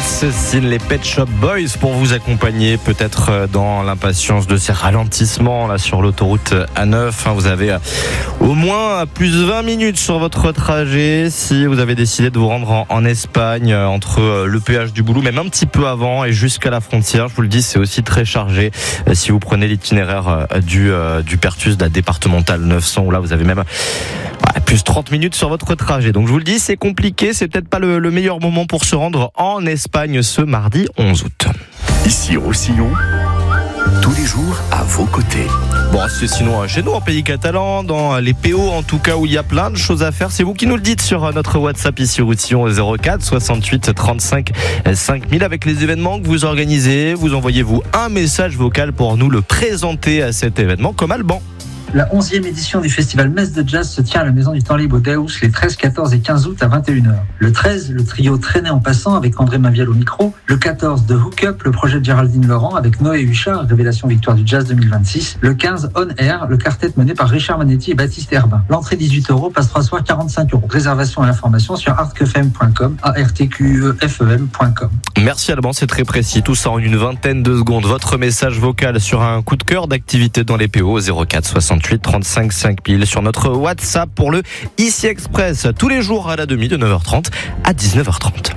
signent les Pet Shop Boys pour vous accompagner peut-être dans l'impatience de ces ralentissements là sur l'autoroute A9. Vous avez au moins plus de 20 minutes sur votre trajet si vous avez décidé de vous rendre en Espagne entre le péage du Boulou, même un petit peu avant et jusqu'à la frontière. Je vous le dis, c'est aussi très chargé si vous prenez l'itinéraire du Pertus de la départementale 900 où là vous avez même plus 30 minutes sur votre trajet. Donc je vous le dis, c'est compliqué, c'est peut-être pas le meilleur moment pour se rendre en Espagne ce mardi 11 août. Ici Roussillon, tous les jours à vos côtés. Bon, c'est sinon chez nous en pays catalan, dans les PO en tout cas où il y a plein de choses à faire. C'est vous qui nous le dites sur notre WhatsApp ici Roussillon 04 68 35 5000 avec les événements que vous organisez. Vous envoyez-vous un message vocal pour nous le présenter à cet événement comme Alban. La 11e édition du festival Messe de Jazz se tient à la Maison du Temps Libre au Daous les 13, 14 et 15 août à 21h. Le 13, le trio Traîné en passant avec André Maviel au micro. Le 14, The Hook Up, le projet de Géraldine Laurent avec Noé Huchard, Révélation Victoire du Jazz 2026. Le 15, On Air, le quartet mené par Richard Manetti et Baptiste Herbin. L'entrée 18 €, passe 3 soirs 45 €. Réservation et information sur artquefem.com, artquefem.com. Merci Alban, c'est très précis. Tout ça en une vingtaine de secondes. Votre message vocal sur un coup de cœur d'activité dans les PO 04 68 35 5000 sur notre WhatsApp pour le Ici Express tous les jours à la demi de 9h30 à 19h30.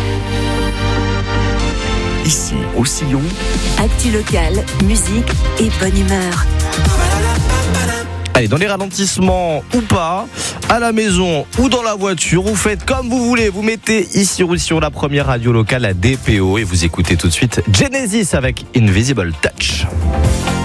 Ici Roussillon, actu locale, musique et bonne humeur. Allez, dans les ralentissements ou pas, à la maison ou dans la voiture, vous faites comme vous voulez. Vous mettez Ici Roussillon, la première radio locale à DPO et vous écoutez tout de suite Genesis avec Invisible Touch.